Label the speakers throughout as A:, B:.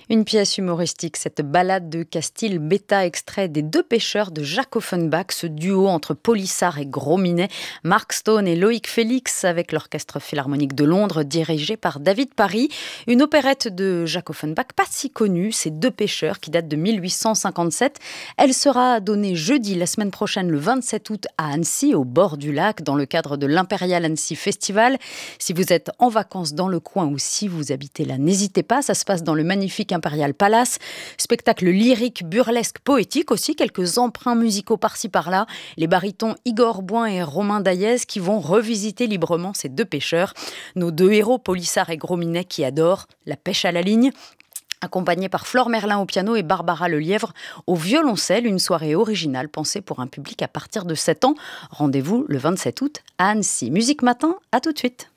A: Une pièce humoristique, cette balade de Castille, bêta extrait des Deux pêcheurs de Jacques Offenbach, ce duo entre Pólissard et Gros Minet, Mark Stone et Loïc Félix avec l'Orchestre Philharmonique de Londres dirigé par David Parry. Une opérette de Jacques Offenbach pas si connue, ces Deux pêcheurs qui date de 1857. Elle sera donnée jeudi, la semaine prochaine, le 27 août à Annecy, au bord du lac, dans le cadre de l'Impérial Annecy Festival. Si vous êtes en vacances dans le coin ou si vous habitez là, n'hésitez pas, ça se passe dans le magnifique Impérial Palace. Spectacle lyrique, burlesque, poétique aussi, quelques emprunts musicaux par-ci par-là. Les barytons Igor Bouin et Romain Daillez qui vont revisiter librement ces deux pêcheurs. Nos deux héros, Pólissard et Gros Minet, qui adorent la pêche à la ligne. Accompagnés par Flore Merlin au piano et Barbara Lelièvre au violoncelle, une soirée originale pensée pour un public à partir de 7 ans. Rendez-vous le 27 août à Annecy. Musique Matin, à tout de suite.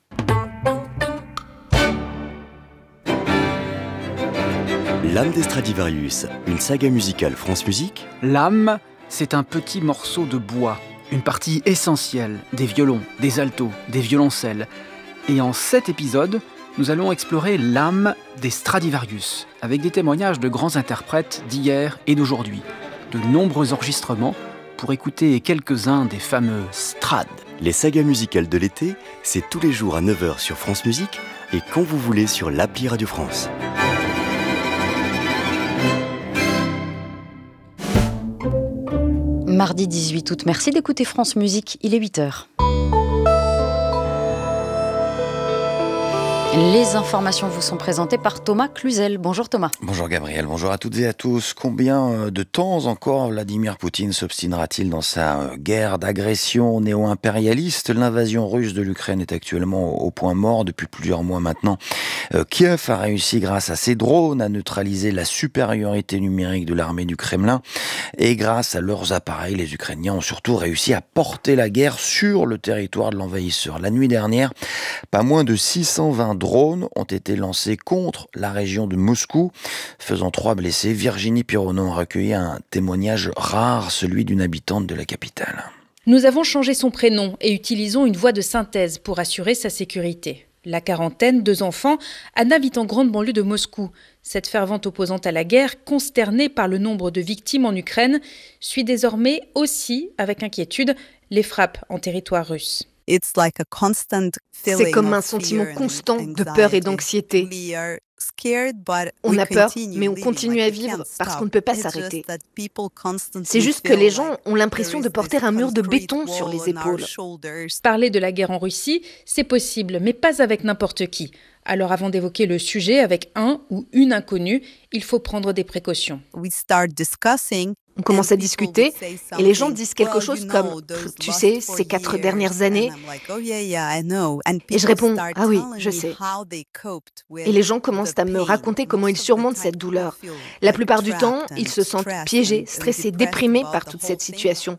B: L'âme des Stradivarius, une saga musicale France Musique.
C: L'âme, c'est un petit morceau de bois, une partie essentielle des violons, des altos, des violoncelles. Et en 7 épisodes, nous allons explorer l'âme des Stradivarius, avec des témoignages de grands interprètes d'hier et d'aujourd'hui. De nombreux enregistrements pour écouter quelques-uns des fameux Strad.
B: Les sagas musicales de l'été, c'est tous les jours à 9h sur France Musique et quand vous voulez sur l'appli Radio France.
A: Mardi 18 août, merci d'écouter France Musique, il est 8h. Les informations vous sont présentées par Thomas Cluzel. Bonjour Thomas.
D: Bonjour Gabriel, bonjour à toutes et à tous. Combien de temps encore Vladimir Poutine s'obstinera-t-il dans sa guerre d'agression néo-impérialiste ? L'invasion russe de l'Ukraine est actuellement au point mort depuis plusieurs mois maintenant. Kiev a réussi grâce à ses drones à neutraliser la supériorité numérique de l'armée du Kremlin et grâce à leurs appareils, les Ukrainiens ont surtout réussi à porter la guerre sur le territoire de l'envahisseur. La nuit dernière, pas moins de 620 drones ont été lancés contre la région de Moscou, faisant 3 blessés. Virginie Pironneau a recueilli un témoignage rare, celui d'une habitante de la capitale.
E: Nous avons changé son prénom et utilisons une voix de synthèse pour assurer sa sécurité. La quarantaine, 2 enfants, Anna vit en grande banlieue de Moscou. Cette fervente opposante à la guerre, consternée par le nombre de victimes en Ukraine, suit désormais aussi, avec inquiétude, les frappes en territoire russe.
F: C'est comme un sentiment constant de peur et d'anxiété. On a peur, mais on continue à vivre parce qu'on ne peut pas s'arrêter. C'est juste que les gens ont l'impression de porter un mur de béton sur les épaules.
E: Parler de la guerre en Russie, c'est possible, mais pas avec n'importe qui. Alors avant d'évoquer le sujet avec un ou une inconnue, il faut prendre des précautions.
F: On commence à discuter et les gens disent quelque chose comme « Tu sais, ces 4 dernières années… » Et je réponds « Ah oui, je sais. » Et les gens commencent à me raconter comment ils surmontent cette douleur. La plupart du temps, ils se sentent piégés, stressés, déprimés par toute cette situation.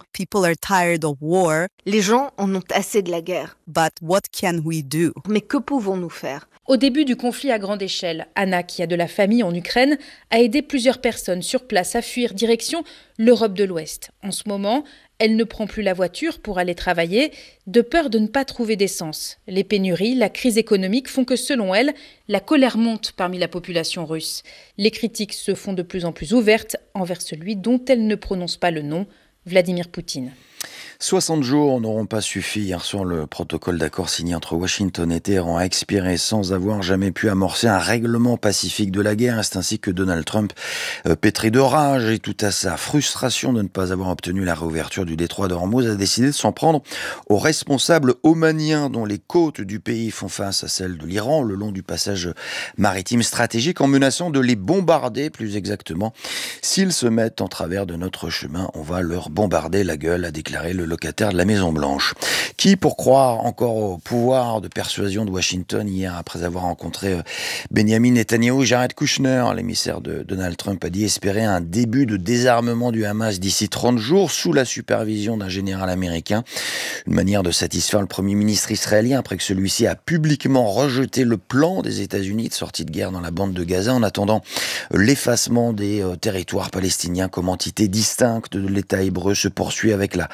F: Les gens en ont assez de la guerre. Mais que pouvons-nous faire ?
E: Au début du conflit à grande échelle, Anna, qui a de la famille en Ukraine, a aidé plusieurs personnes sur place à fuir direction l'Europe de l'Ouest. En ce moment, elle ne prend plus la voiture pour aller travailler, de peur de ne pas trouver d'essence. Les pénuries, la crise économique font que, selon elle, la colère monte parmi la population russe. Les critiques se font de plus en plus ouvertes envers celui dont elle ne prononce pas le nom, Vladimir Poutine.
D: 60 jours n'auront pas suffi. Hier soir, le protocole d'accord signé entre Washington et Téhéran a expiré sans avoir jamais pu amorcer un règlement pacifique de la guerre. C'est ainsi que Donald Trump, pétri de rage et tout à sa frustration de ne pas avoir obtenu la réouverture du détroit d'Ormuz, a décidé de s'en prendre aux responsables omaniens dont les côtes du pays font face à celles de l'Iran le long du passage maritime stratégique, en menaçant de les bombarder, plus exactement. S'ils se mettent en travers de notre chemin, on va leur bombarder la gueule, a déclaré le locataire de la Maison-Blanche. Qui, pour croire encore au pouvoir de persuasion de Washington hier, après avoir rencontré Benjamin Netanyahou, Jared Kushner, l'émissaire de Donald Trump, a dit espérer un début de désarmement du Hamas d'ici 30 jours sous la supervision d'un général américain. Une manière de satisfaire le Premier ministre israélien après que celui-ci a publiquement rejeté le plan des États-Unis de sortie de guerre dans la bande de Gaza en attendant l'effacement des territoires palestiniens comme entité distincte de l'État hébreu se poursuit avec la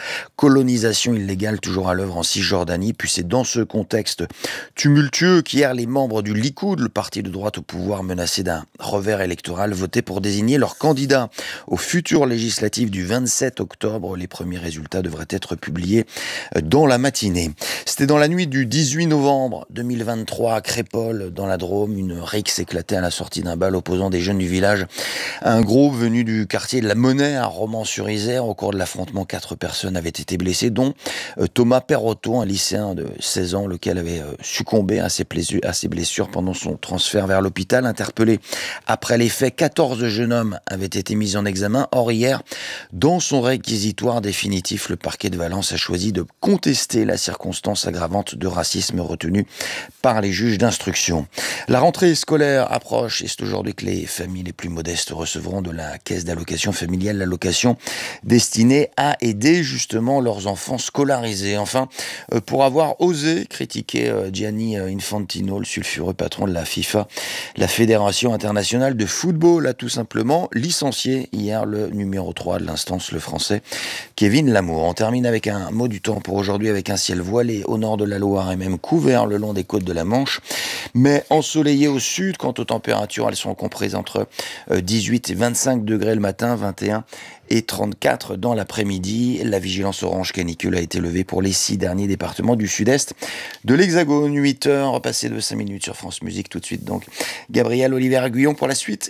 D: colonisation illégale toujours à l'œuvre en Cisjordanie. Puis c'est dans ce contexte tumultueux qu'hier les membres du Likoud, le parti de droite au pouvoir menacé d'un revers électoral, votaient pour désigner leur candidat aux futures législatives du 27 octobre. Les premiers résultats devraient être publiés dans la matinée. C'était dans la nuit du 18 novembre 2023 à Crépol, dans la Drôme. Une rixe éclatait à la sortie d'un bal opposant des jeunes du village à un groupe venu du quartier de la Monnaie à Romans-sur-Isère. Au cours de l'affrontement, 4 personnes avaient été blessées, dont Thomas Perrotto, un lycéen de 16 ans, lequel avait succombé à ses blessures pendant son transfert vers l'hôpital. Interpellé après les faits, 14 jeunes hommes avaient été mis en examen. Or, hier, dans son réquisitoire définitif, le parquet de Valence a choisi de contester la circonstance aggravante de racisme retenue par les juges d'instruction. La rentrée scolaire approche et c'est aujourd'hui que les familles les plus modestes recevront de la caisse d'allocation familiale l'allocation destinée à aider justement leurs enfants scolarisés. Enfin, pour avoir osé critiquer Gianni Infantino, le sulfureux patron de la FIFA, la Fédération internationale de football a tout simplement licencié hier le numéro 3 de l'instance, le français Kevin Lamour. On termine avec un mot du temps pour aujourd'hui, avec un ciel voilé au nord de la Loire et même couvert le long des côtes de la Manche, mais ensoleillé au sud. Quant aux températures, elles sont comprises entre 18 et 25 degrés le matin, 21 et 34 dans l'après-midi. La vigilance orange canicule a été levée pour les 6 derniers départements du sud-est de l'Hexagone. 8h, passé de 5 minutes sur France Musique. Tout de suite donc, Gabriel Olivier-Aguillon pour la suite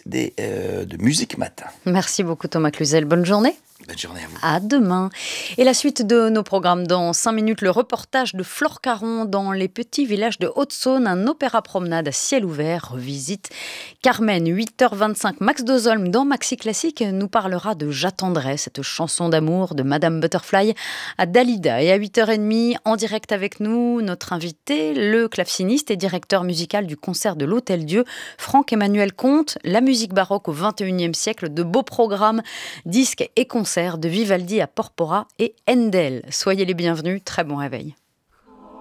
D: de Musique Matin.
A: Merci beaucoup Thomas Cluzel, bonne journée.
D: Bonne journée à vous.
A: À demain. Et la suite de nos programmes dans 5 minutes, le reportage de Flore Caron dans les petits villages de Haute-Saône, un opéra-promenade à ciel ouvert revisite Carmen. 8h25, Max Dozolm dans Maxi Classique nous parlera de J'attendrai, cette chanson d'amour de Madame Butterfly à Dalida. Et à 8h30, en direct avec nous, notre invité, le claveciniste et directeur musical du concert de l'Hôtel Dieu, Franck-Emmanuel Comte, la musique baroque au XXIe siècle, de beaux programmes, disques et concerts de Vivaldi à Porpora et Handel. Soyez les bienvenus, très bon réveil.